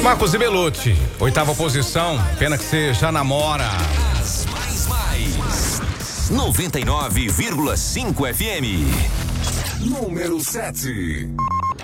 Marcos e Belucci, 8ª posição, pena que você já namora. As mais. 99,5 FM. Número 7.